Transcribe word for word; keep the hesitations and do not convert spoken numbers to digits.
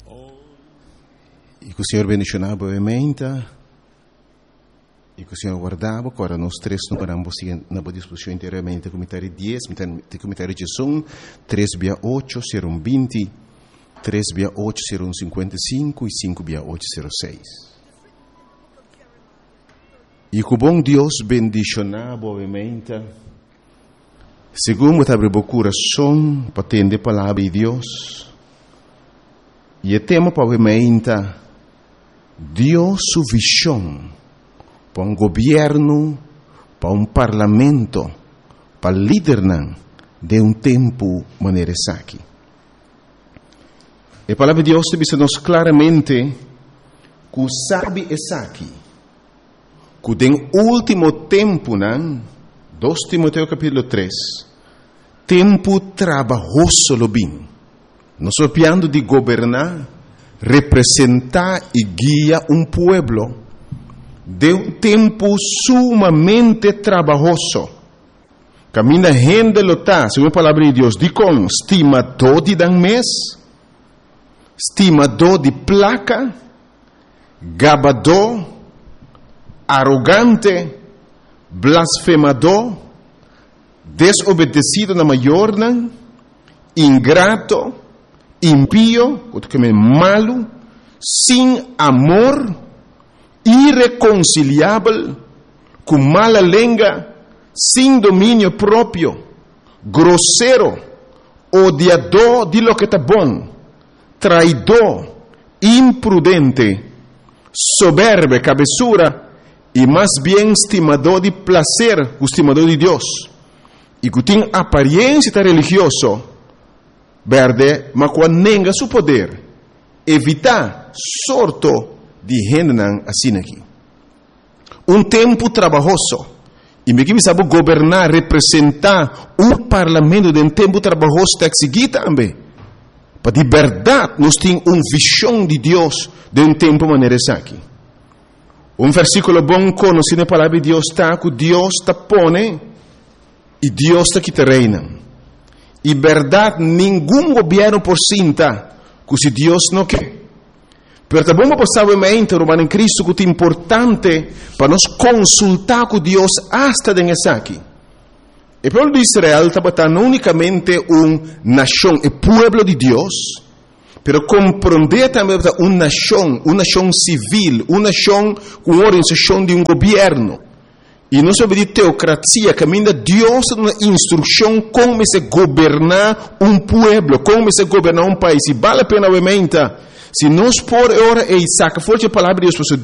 E que o Senhor bendicionava obviamente, e que o Senhor guardava, agora nós três não paramos na discussão inteiramente, comentário dez, comentário de som, três via oito, serão vinte, três via oito, serão cinquenta e cinco, e cinco via oito, serão seis. E que o bom Deus bendicionava obviamente, segundo abre o coração, para atender a palavra de Deus, e o tema obviamente, Deus sua visão para um governo, para um parlamento, para liderar de um tempo maneira aqui. A palavra de Deus diz-nos claramente que sabe essa aqui, que no último tempo, dois Timoteo capítulo três, tempo trabalhoso lo bem. Nós estamos falando de governar, representar e guiar um pueblo de um tempo sumamente trabalhoso. Camina gente lota, segundo a palavra de Deus, diz com estimador de dan mês, estimador de placa, gabador, arrogante, blasfemador, desobedecido na maior, ingrato, impío, malo, sem amor, irreconciliável, com mala língua, sem domínio próprio, grosseiro, odiador de lo que está bom, traidor, imprudente, soberbo, cabeçura, e mais bem estimador de prazer, estimador de Deus, e que tem aparência religiosa, verde, mas quando nega seu poder, evitar sorto de gente assim aqui. Um tempo trabalhoso. E me que sabe governar, representar um parlamento de um tempo trabalhoso está aqui também. Para de verdade, nós temos uma visão de Deus de um tempo maneira aqui. Um versículo bom conhecido na palavra de Deus está que Deus está pone e Deus está que te reina. E verdade, nenhum governo por cinta, que se Deus não quer. Pero também vamos passar obviamente, em Cristo, que é importante para nós consultar com Deus hasta nessa aqui. O povo de Israel estava não unicamente uma nação, o povo de Deus, pero compreender também uma nação, uma nação civil, uma nação com organização de um governo. E não sobre de teocracia, caminha Deus uma instrução como se governar um povo, como se governar um país. E vale a pena, obviamente, se nós por hora e saca forte a palavra de Deus,